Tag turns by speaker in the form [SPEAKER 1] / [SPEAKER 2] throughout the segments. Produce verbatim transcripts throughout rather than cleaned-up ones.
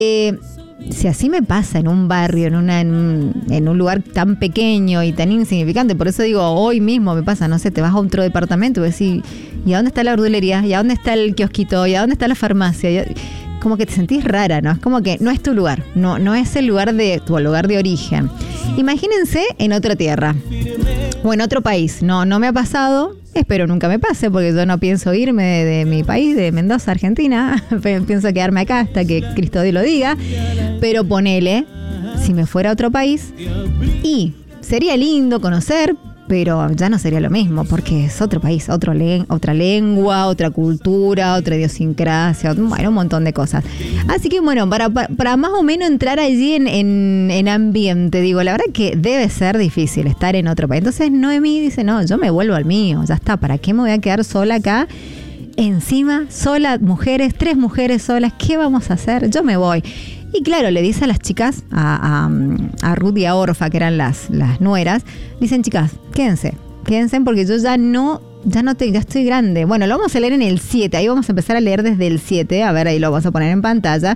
[SPEAKER 1] Eh, si así me pasa en un barrio, en, una, en, un, en un lugar tan pequeño y tan insignificante, por eso digo, hoy mismo me pasa, no sé, te vas a otro departamento y decís, ¿y a dónde está la verdulería? ¿Y a dónde está el kiosquito? ¿Y a dónde está la farmacia? Como que te sentís rara, ¿no? Es como que no es tu lugar, no, no es el lugar de tu lugar de origen. Imagínense en otra tierra o en otro país. No, no me ha pasado, espero nunca me pase, porque yo no pienso irme de, de mi país, de Mendoza, Argentina. Pienso quedarme acá hasta que Cristo Dios lo diga. Pero ponele, si me fuera a otro país, y sería lindo conocer, pero ya no sería lo mismo, porque es otro país, otro len- otra lengua, otra cultura, otra idiosincrasia, bueno, un montón de cosas. Así que bueno, para, para, para más o menos entrar allí en, en, en ambiente, digo, la verdad que debe ser difícil estar en otro país. Entonces Noemí dice, no, yo me vuelvo al mío, ya está, ¿para qué me voy a quedar sola acá? Encima, sola, mujeres, tres mujeres solas, ¿qué vamos a hacer? Yo me voy. Y claro, le dice a las chicas, a, a, a Ruth y a Orfa, que eran las, las nueras, dicen, chicas, quédense, quédense porque yo ya no, ya no te, ya estoy grande. Bueno, lo vamos a leer en el siete, ahí vamos a empezar a leer desde el siete, a ver, ahí lo vamos a poner en pantalla.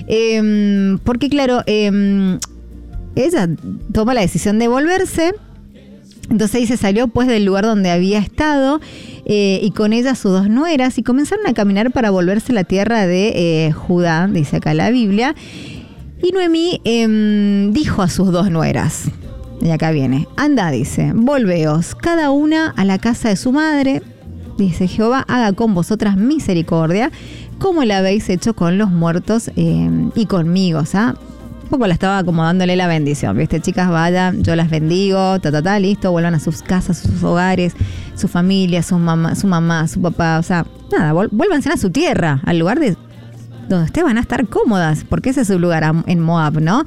[SPEAKER 1] Eh, porque claro, eh, ella toma la decisión de volverse. Entonces ahí se salió pues del lugar donde había estado eh, y con ella sus dos nueras y comenzaron a caminar para volverse a la tierra de eh, Judá, dice acá la Biblia. Y Noemí eh, dijo a sus dos nueras, y acá viene, anda, dice, volveos cada una a la casa de su madre, dice Jehová, haga con vosotras misericordia, como la habéis hecho con los muertos eh, y conmigo, ¿sabes? Un poco la estaba como dándole la bendición, ¿viste? Chicas, vayan, yo las bendigo, ta, ta, ta, listo, vuelvan a sus casas, sus hogares, su familia, su mamá, su mamá, su papá, o sea, nada, vuélvanse a su tierra, al lugar de donde ustedes van a estar cómodas, porque ese es su lugar en Moab, ¿no?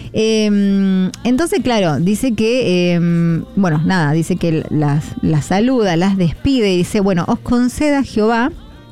[SPEAKER 1] Eh, entonces, claro, dice que, eh, bueno, nada, dice que las, las saluda, las despide y dice, bueno, os conceda Jehová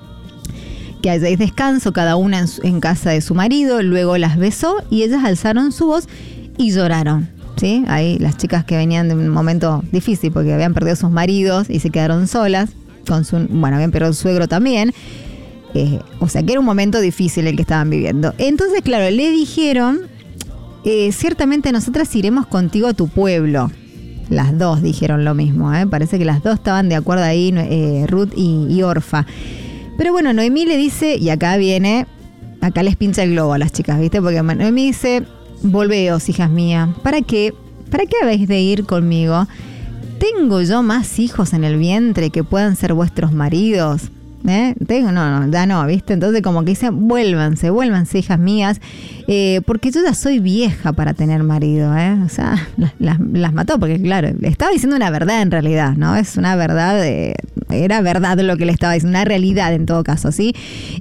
[SPEAKER 1] que hayáis descanso cada una en, su, en casa de su marido. Luego las besó y ellas alzaron su voz y lloraron, ¿sí? Ahí las chicas que venían de un momento difícil porque habían perdido a sus maridos y se quedaron solas, con su, bueno, habían perdido el suegro también, eh, o sea que era un momento difícil el que estaban viviendo. Entonces, claro, le dijeron, eh, ciertamente nosotras iremos contigo a tu pueblo. Las dos dijeron lo mismo, ¿eh? Parece que las dos estaban de acuerdo ahí, eh, Ruth y, y Orfa. Pero bueno, Noemí le dice, y acá viene, acá les pincha el globo a las chicas, ¿viste? Porque Noemí dice, volveos, hijas mías, ¿para qué? ¿Para qué habéis de ir conmigo? ¿Tengo yo más hijos en el vientre que puedan ser vuestros maridos? ¿Eh? Tengo, no, no, ya no, ¿viste? Entonces como que dice, vuélvanse, vuélvanse, hijas mías, eh, porque yo ya soy vieja para tener marido, ¿eh? O sea, las, las, las mató, porque claro, le estaba diciendo una verdad en realidad, ¿no? Es una verdad, de, era verdad lo que le estaba diciendo, una realidad en todo caso, ¿sí?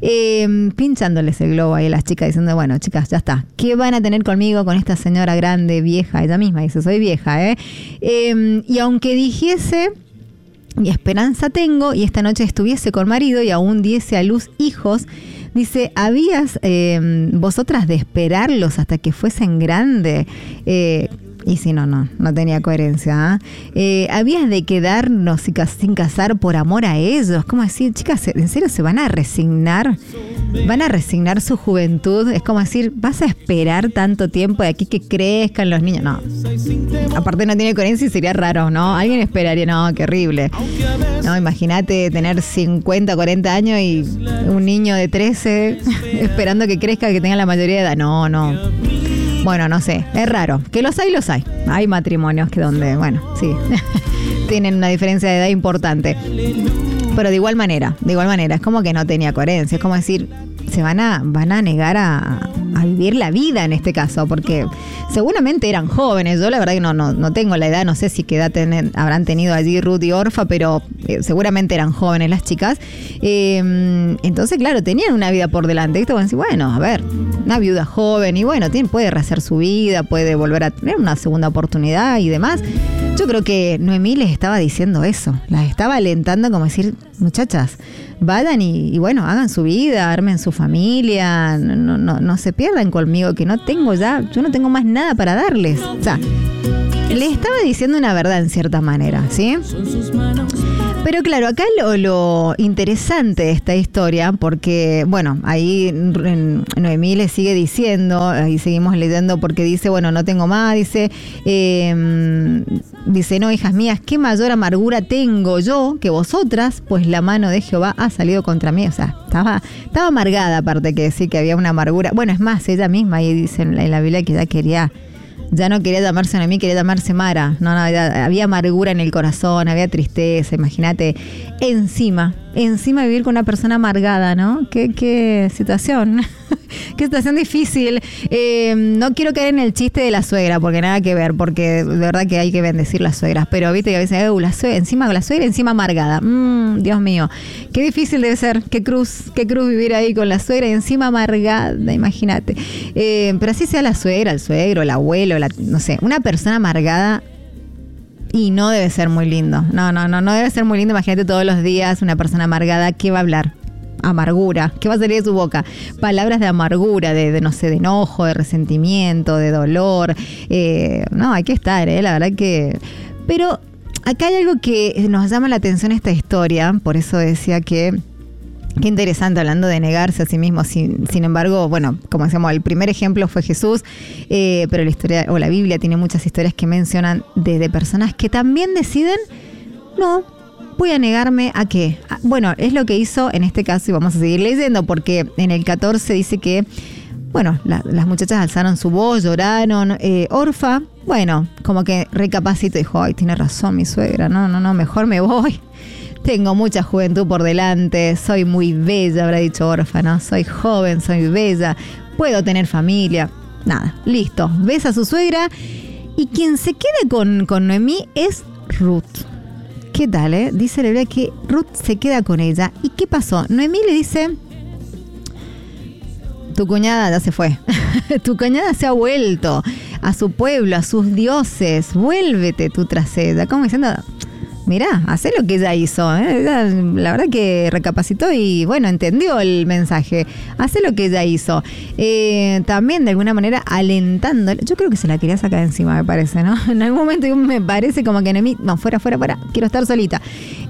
[SPEAKER 1] Eh, pinchándoles el globo ahí a las chicas, diciendo, bueno, chicas, ya está, ¿qué van a tener conmigo, con esta señora grande, vieja? Ella misma dice, soy vieja, ¿eh? eh y aunque dijese... y esperanza tengo, y esta noche estuviese con marido y aún diese a luz hijos, dice, ¿habías eh, vosotras de esperarlos hasta que fuesen grandes? Eh, y si no, no, no tenía coherencia. ¿eh? Eh, ¿Habías de quedarnos sin casar por amor a ellos? ¿Cómo decir, chicas, en serio se van a resignar? ¿Van a resignar su juventud? Es como decir, ¿vas a esperar tanto tiempo de aquí que crezcan los niños? No. Aparte no tiene coherencia y sería raro, ¿no? Alguien esperaría, no, qué horrible. No, imagínate tener cincuenta, cuarenta años y un niño de trece esperando que crezca, que tenga la mayoría de edad. No, no. Bueno, no sé, es raro. Que los hay, los hay. Hay matrimonios que donde, bueno, sí, tienen una diferencia de edad importante. Pero de igual manera, de igual manera, es como que no tenía coherencia. Es como decir, se van a, van a negar a, a vivir la vida en este caso, porque seguramente eran jóvenes. Yo la verdad que no, no, no tengo la edad, no sé si qué edad ten, habrán tenido allí Ruth y Orfa, pero eh, seguramente eran jóvenes las chicas. Eh, entonces, claro, tenían una vida por delante. Esto van a decir, bueno, a ver, una viuda joven y bueno, tiene, puede rehacer su vida, puede volver a tener una segunda oportunidad y demás. Yo creo que Noemí les estaba diciendo eso, las estaba alentando como decir, muchachas, vayan y, y bueno, hagan su vida, armen su familia, no, no, no se pierdan conmigo, que no tengo ya, yo no tengo más nada para darles. O sea, le estaba diciendo una verdad en cierta manera, ¿sí? Pero claro, acá lo, lo interesante de esta historia, porque, bueno, ahí Noemí le sigue diciendo, ahí seguimos leyendo, porque dice, bueno, no tengo más, dice, eh, dice, no, hijas mías, qué mayor amargura tengo yo que vosotras, pues la mano de Jehová ha salido contra mí. O sea, estaba, estaba amargada, aparte que decir que había una amargura. Bueno, es más, ella misma ahí dice en la, en la Biblia que ya quería... Ya no quería llamarse Noemí, quería llamarse Mara. No, no, ya, había amargura en el corazón, había tristeza, imagínate. Encima, encima vivir con una persona amargada, ¿no? Qué, qué situación, qué situación difícil. Eh, no quiero caer en el chiste de la suegra, porque nada que ver, porque de verdad que hay que bendecir las suegras. Pero viste que a veces, uh, la suegra, encima la suegra, encima amargada. Mm, Dios mío, qué difícil debe ser, qué cruz, qué cruz vivir ahí con la suegra y encima amargada, imagínate. Eh, pero así sea la suegra, el suegro, el abuelo, la, no sé, una persona amargada. Y no debe ser muy lindo. No, no, no, no debe ser muy lindo. Imagínate todos los días una persona amargada. ¿Qué va a hablar? Amargura. ¿Qué va a salir de su boca? Palabras de amargura, de, de no sé, de enojo, de resentimiento, de dolor. Eh, no, hay que estar, ¿eh? La verdad que... Pero acá hay algo que nos llama la atención esta historia. Por eso decía que... Qué interesante, hablando de negarse a sí mismo. Sin, sin embargo, bueno, como decíamos, el primer ejemplo fue Jesús, eh, pero la historia o la Biblia tiene muchas historias que mencionan de, de personas que también deciden, no, voy a negarme a qué. Bueno, es lo que hizo en este caso y vamos a seguir leyendo porque en el catorce dice que, bueno, la, las muchachas alzaron su voz, lloraron. Eh, Orfa, bueno, como que recapacitó y dijo, ay, tiene razón mi suegra, no, no, no, mejor me voy. Tengo mucha juventud por delante, soy muy bella, habrá dicho Orfa, ¿no? Soy joven, soy bella, puedo tener familia. Nada, listo. Besa a su suegra y quien se queda con, con Noemí es Ruth. ¿Qué tal, eh? Dice la Biblia que Ruth se queda con ella. ¿Y qué pasó? Noemí le dice, tu cuñada ya se fue. Tu cuñada se ha vuelto a su pueblo, a sus dioses. Vuélvete tú tras ella. Como diciendo... Mirá, hace lo que ella hizo, ¿eh? Ella, la verdad que recapacitó y bueno, entendió el mensaje. Hace lo que ella hizo. Eh, también de alguna manera alentando. Yo creo que se la quería sacar de encima, me parece, ¿no? En algún momento me parece como que Noemí, no, fuera, fuera, fuera, quiero estar solita.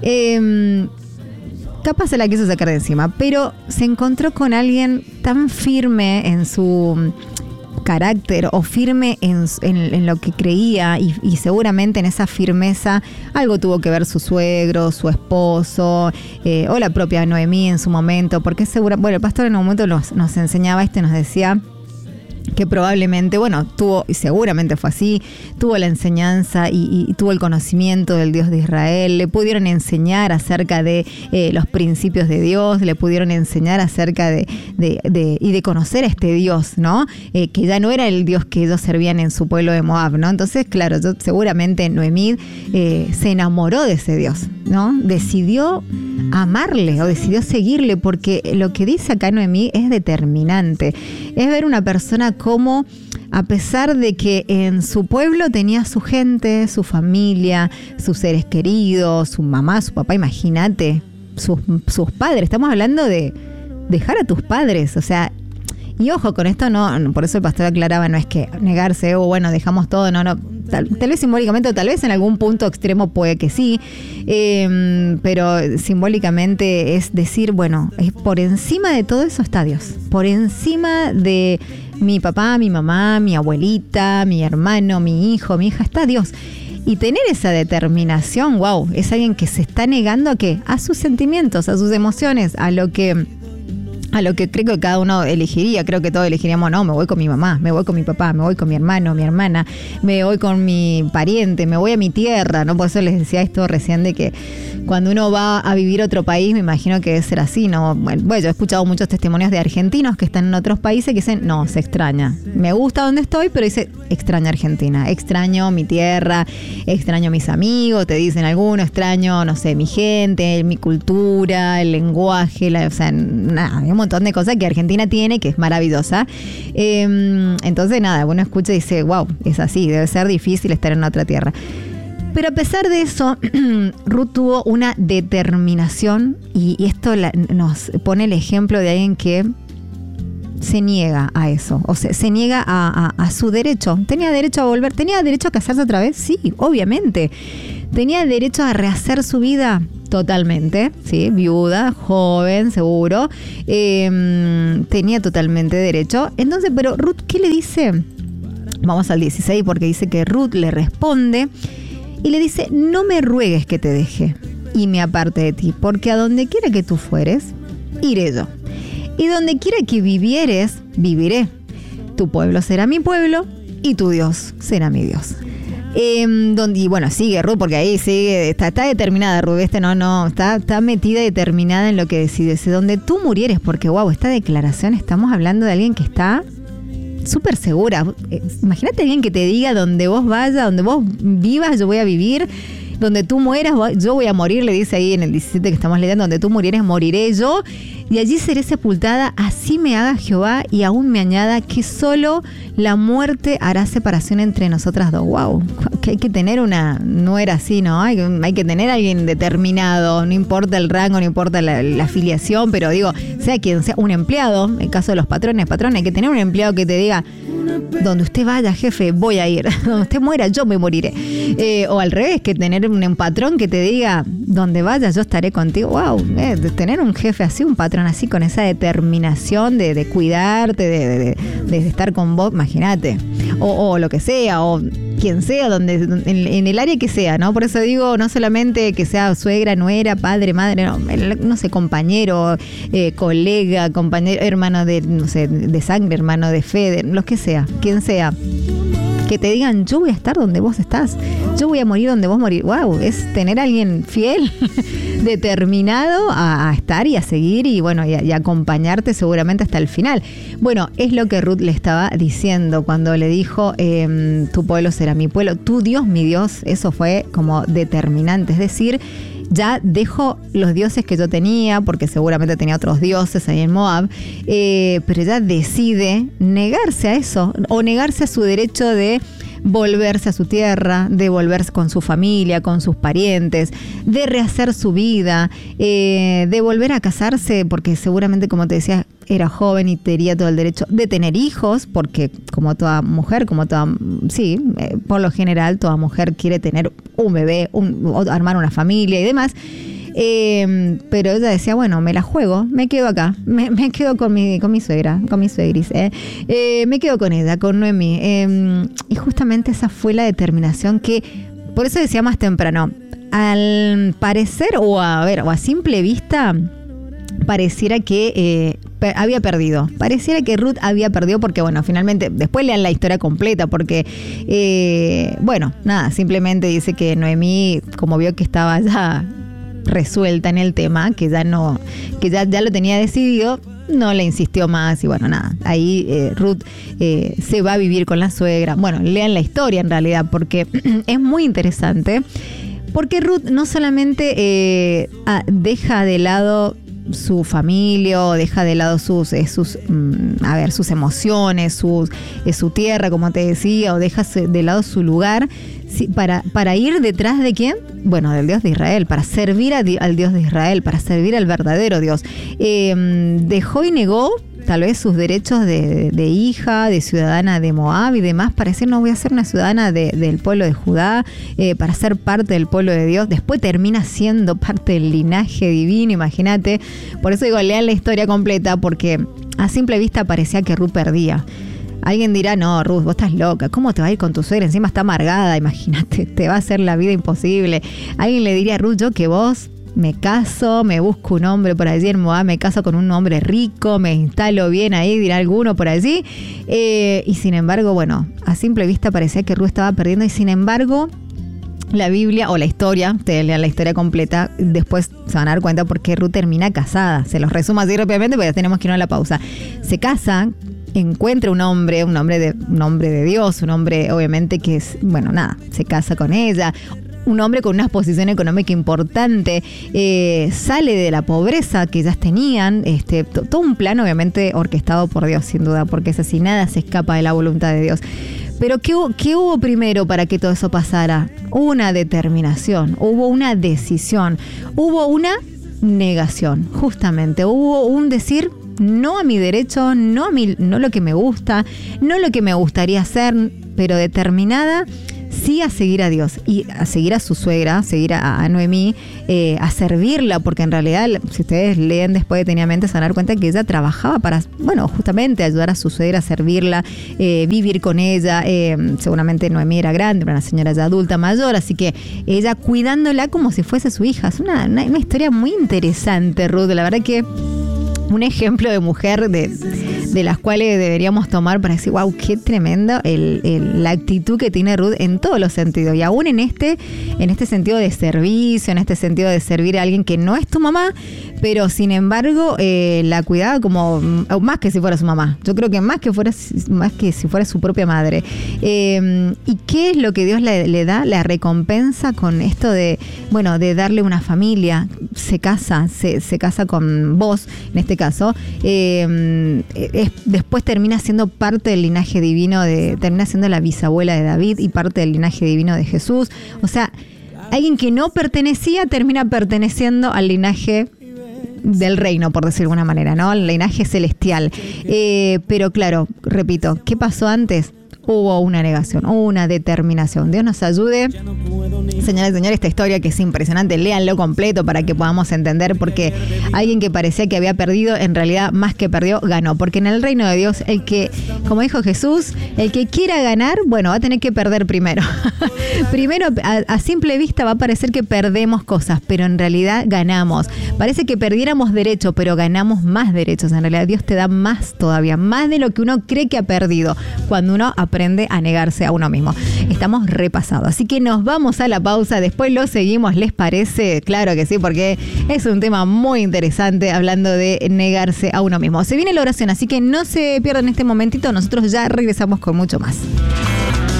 [SPEAKER 1] Eh, capaz se la quiso sacar de encima, pero se encontró con alguien tan firme en su... carácter o firme en, en, en lo que creía y, y seguramente en esa firmeza algo tuvo que ver su suegro, su esposo eh, o la propia Noemí en su momento, porque segura, bueno, el pastor en un momento nos, nos enseñaba esto y nos decía que probablemente, bueno, tuvo, y seguramente fue así, tuvo la enseñanza y, y, y tuvo el conocimiento del Dios de Israel, le pudieron enseñar acerca de eh, los principios de Dios, le pudieron enseñar acerca de, de, de y de conocer a este Dios, ¿no? Eh, que ya no era el Dios que ellos servían en su pueblo de Moab, ¿no? Entonces, claro, yo, seguramente Noemí eh, se enamoró de ese Dios, ¿no? Decidió amarle o decidió seguirle, porque lo que dice acá Noemí es determinante. Es ver una persona como, a pesar de que en su pueblo tenía su gente, su familia, sus seres queridos, su mamá, su papá, imagínate, sus, sus padres. Estamos hablando de dejar a tus padres, o sea, y ojo, con esto no, por eso el pastor aclaraba, no es que negarse o bueno, dejamos todo, no, no, tal, tal vez simbólicamente o tal vez en algún punto extremo puede que sí, eh, pero simbólicamente es decir, bueno, es por encima de todo eso está Dios, por encima de mi papá, mi mamá, mi abuelita, mi hermano, mi hijo, mi hija, está Dios. Y tener esa determinación, wow, es alguien que se está negando a qué, a sus sentimientos, a sus emociones, a lo que... a lo que creo que cada uno elegiría. Creo que todos elegiríamos, no, me voy con mi mamá, me voy con mi papá, me voy con mi hermano, mi hermana, me voy con mi pariente, me voy a mi tierra, ¿no? Por eso les decía esto recién de que cuando uno va a vivir a otro país, me imagino que debe ser así, ¿no? Bueno, yo he escuchado muchos testimonios de argentinos que están en otros países que dicen, no, se extraña. Me gusta donde estoy, pero dice, extraño Argentina, extraño mi tierra, extraño mis amigos, te dicen algunos, extraño, no sé, mi gente, mi cultura, el lenguaje, la, o sea, nada, hay un montón de cosas que Argentina tiene, que es maravillosa. Eh, entonces, nada, uno escucha y dice, wow, es así, debe ser difícil estar en otra tierra. Pero a pesar de eso, Ruth tuvo una determinación y, y esto la, nos pone el ejemplo de alguien que se niega a eso, o sea, se niega a, a, a su derecho. ¿Tenía derecho a volver? ¿Tenía derecho a casarse otra vez? Sí, obviamente. ¿Tenía derecho a rehacer su vida? Totalmente, sí, viuda, joven, seguro. Eh, tenía totalmente derecho. Entonces, pero Ruth, ¿qué le dice? Vamos al dieciséis, porque dice que Ruth le responde y le dice: no me ruegues que te deje y me aparte de ti, porque a donde quiera que tú fueres, iré yo. Y donde quiera que vivieres, viviré. Tu pueblo será mi pueblo y tu Dios será mi Dios. Eh, donde, y bueno, sigue Ruth, porque ahí sigue, está, está determinada Ruth, este no, no, está, está metida y determinada en lo que decide. Donde tú murieres, porque wow, esta declaración, estamos hablando de alguien que está súper segura. Imagínate a alguien que te diga: donde vos vayas, donde vos vivas, yo voy a vivir. Donde tú mueras, yo voy a morir, le dice ahí en el diecisiete que estamos leyendo: donde tú murieres, moriré yo, y allí seré sepultada. Así me haga Jehová, y aún me añada, que solo la muerte hará separación entre nosotras dos. Wow, que hay que tener una, no era así, ¿no? Hay, hay que tener a alguien determinado, no importa el rango, no importa la, la afiliación, pero digo, sea quien sea, un empleado, en el caso de los patrones, patrones, hay que tener un empleado que te diga: donde usted vaya, jefe, voy a ir. Donde usted muera, yo me moriré. Eh, o al revés, que tener un, un patrón que te diga: donde vayas, yo estaré contigo. Wow, eh, tener un jefe así, un patrón así, con esa determinación de, de cuidarte, de, de, de, de estar con vos, imagínate. O, o lo que sea, o quien sea, donde en, en el área que sea, ¿no? Por eso digo, no solamente que sea suegra, nuera, padre, madre, no, no sé, compañero, eh, colega, compañero, hermano de, no sé, de sangre, hermano de fe, de, lo que sea, quien sea. Que te digan: yo voy a estar donde vos estás, yo voy a morir donde vos morís. Wow, es tener a alguien fiel, determinado a, a estar y a seguir y bueno, y, a, y a acompañarte seguramente hasta el final. Bueno, es lo que Ruth le estaba diciendo cuando le dijo: eh, tu pueblo será mi pueblo, tu Dios mi Dios. Eso fue como determinante, es decir, ya dejo los dioses que yo tenía, porque seguramente tenía otros dioses ahí en Moab, eh, pero ella decide negarse a eso, o negarse a su derecho de volverse a su tierra, de volverse con su familia, con sus parientes, de rehacer su vida, eh, de volver a casarse, porque seguramente, como te decía, era joven y tenía todo el derecho de tener hijos, porque como toda mujer, como toda, sí, eh, por lo general toda mujer quiere tener un bebé, un, o armar una familia y demás. Eh, pero ella decía: bueno, me la juego, me quedo acá, me, me quedo con mi, con mi suegra, con mi suegris, eh. Eh, me quedo con ella, con Noemí. Eh, y justamente esa fue la determinación que, por eso decía más temprano, al parecer, o a ver, o a simple vista, pareciera que eh, per- había perdido. Pareciera que Ruth había perdido porque, bueno, finalmente, después lean la historia completa porque, eh, bueno, nada, simplemente dice que Noemí, como vio que estaba ya resuelta en el tema, que ya no, que ya, ya lo tenía decidido, no le insistió más y bueno, nada, ahí eh, Ruth eh, se va a vivir con la suegra. Bueno, lean la historia en realidad porque es muy interesante, porque Ruth no solamente eh, deja de lado su familia, o deja de lado sus, eh, sus mm, a ver, sus emociones, sus, eh, su tierra, como te decía, o deja de lado su lugar, sí, para, para ir detrás de ¿quién? Bueno, del Dios de Israel, para servir a, al Dios de Israel, para servir al verdadero Dios. Eh, dejó y negó tal vez sus derechos de, de hija, de ciudadana de Moab y demás, para decir: no, voy a ser una ciudadana de, del pueblo de Judá, eh, para ser parte del pueblo de Dios. Después termina siendo parte del linaje divino, imagínate. Por eso digo, lean la historia completa, porque a simple vista parecía que Ruth perdía. Alguien dirá: no, Ruth, vos estás loca, ¿cómo te va a ir con tu suegra? Encima está amargada, imagínate, te va a hacer la vida imposible. Alguien le diría: Ruth, yo que vos me caso, me busco un hombre por allí en Moab, me caso con un hombre rico, me instalo bien ahí, dirá alguno por allí. Eh, y sin embargo, bueno, a simple vista parecía que Ruth estaba perdiendo, y sin embargo, la Biblia o la historia, ustedes lean la historia completa, después se van a dar cuenta porque Ruth termina casada. Se los resumo así rápidamente porque ya tenemos que ir a la pausa. Se casa, encuentra un hombre, un hombre de, un hombre de Dios, un hombre obviamente que es, bueno, nada, se casa con ella. Un hombre con una posición económica importante, eh, sale de la pobreza que ellas tenían, este, to, todo un plan obviamente orquestado por Dios, sin duda, porque es así, nada se escapa de la voluntad de Dios. Pero ¿qué, qué hubo primero para que todo eso pasara? Una determinación, hubo una decisión, hubo una negación, justamente, hubo un decir: no a mi derecho, no a mi, no lo que me gusta, no lo que me gustaría hacer, pero determinada sí a seguir a Dios y a seguir a su suegra, a seguir a, a Noemí, eh, a servirla, porque en realidad, si ustedes leen después detenidamente, se van a dar cuenta que ella trabajaba para, bueno, justamente ayudar a su suegra, a servirla, eh, vivir con ella. Eh, seguramente Noemí era grande, era una señora ya adulta, mayor, así que ella cuidándola como si fuese su hija. Es una, una, una historia muy interesante, Ruth, la verdad que un ejemplo de mujer de, de las cuales deberíamos tomar para decir, wow, qué tremendo el, el, la actitud que tiene Ruth en todos los sentidos. Y aún en este, en este sentido de servicio, en este sentido de servir a alguien que no es tu mamá, pero sin embargo eh, la cuidaba como más que si fuera su mamá. Yo creo que más que fuera más que si fuera su propia madre. Eh, ¿Y qué es lo que Dios le, le da? La recompensa con esto de, bueno, de darle una familia. Se casa, se, se casa con vos, en este caso. Eh, es, después termina siendo parte del linaje divino, de, termina siendo la bisabuela de David y parte del linaje divino de Jesús. O sea, alguien que no pertenecía termina perteneciendo al linaje del reino, por decir de alguna manera, ¿no? El linaje celestial. Eh, pero claro, repito, ¿qué pasó antes? Hubo una negación, una determinación. Dios nos ayude. Señoras y señores, esta historia que es impresionante, léanlo completo para que podamos entender, porque alguien que parecía que había perdido, en realidad más que perdió, ganó. Porque en el reino de Dios, el que, como dijo Jesús, el que quiera ganar, bueno, va a tener que perder primero. Primero, a, a simple vista va a parecer que perdemos cosas, pero en realidad ganamos. Parece que perdiéramos derechos, pero ganamos más derechos. En realidad Dios te da más todavía, más de lo que uno cree que ha perdido, cuando uno aprende a negarse a uno mismo. Estamos repasados, así que nos vamos a la pausa, después lo seguimos, ¿les parece? Claro que sí, porque es un tema muy interesante hablando de negarse a uno mismo. Se viene la oración, así que no se pierdan este momentito, nosotros ya regresamos con mucho más.